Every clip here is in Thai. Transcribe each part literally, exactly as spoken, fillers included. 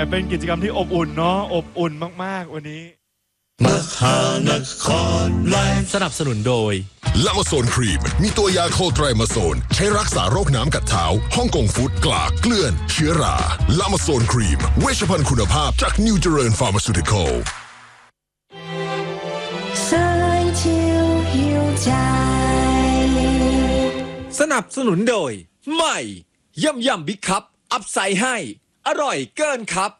เป็นกิจกรรมที่อบอุ่นเนาะอบอุ่นมากๆวันนี้มหานครไลฟ์สนับสนุนโดยลามาโซนครีมมีตัวยาโคไตรมาโซนใช้รักษาโรคน้ำกัดเท้าฮ่องกงฟู้ดกลากเกลื่อนเชื้อราลามาโซนครีมเวชภัณฑ์คุณภาพจากนิวเจริญฟาร์มาซูติคอลสนับสนุนโดยใหม่ย่ำย่ำบิ๊กคัพอัพไซด์ให้อร่อยเกินครับ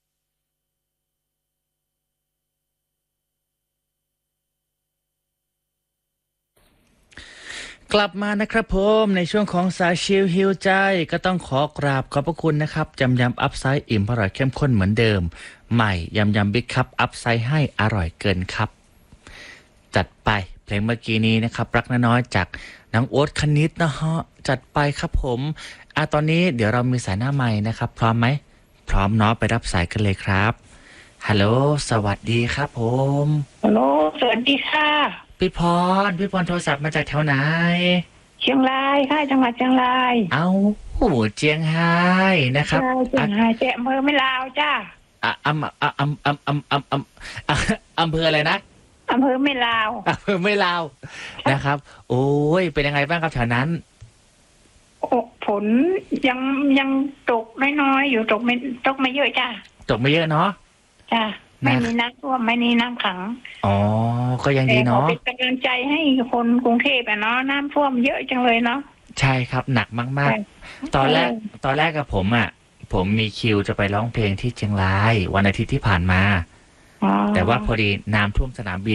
กลับมานะครับผมในช่วงของสายชิลฮิวใจก็ต้องขอกราบขอบพระคุณนะครับยำยำอัพไซด์อิ่มอร่อยเข้มข้นเหมือนเดิมใหม่ยำยำบิ๊กคัพอัพไซด์ให้อร่อยเกินครับจัดไปเพลงเมื่อกี้นี้นะครับรักน้อยจากน้องโอ๊ตคณิตนะฮะจัดไปครับผมอ่ะตอนนี้เดี๋ยวเรามีสายหน้าใหม่นะครับพร้อมไหมพร้อมเนาะไปรับสายกันเลยครับฮัลโหลสวัสดีครับผมฮัลโหลสวัสดีค่ะพี่พรพี่พรโทรศัพท์มาจากแถวไหนเชียงรายค่ะจังหวัดเชียงรายเอาโอ้เจียงไฮ้นะครับเชียงรายเจ้อำเภอไม่ลาวจ้าอ่ะอำอ่ะอำอำอำอำอำอำเภออะไรนะอำเภอไม่ลาวอำเภอไม่ลาวนะครับโอ้ยเป็นยังไงบ้างครับแถวนั้นโอ้ฝนยังยังตกน้อยๆอยู่ตกไม่ตกไม่เยอะจ้าตกไม่เยอะเนาะจ้าไม่มีน้ำท่วมไม่มีน้ำขังอ๋อก็ยังดีเนาะเป็นกำลังใจให้คนกรุงเทพอ่ะเนาะน้ำท่วมเยอะจังเลยเนาะใช่ครับหนักมากๆตอนแรกตอนแรกกับผมอ่ะผมมีคิวจะไปร้องเพลงที่เชียงรายวันอาทิตย์ที่ผ่านมาแต่ว่าพอดีน้ำท่วมสนามบิน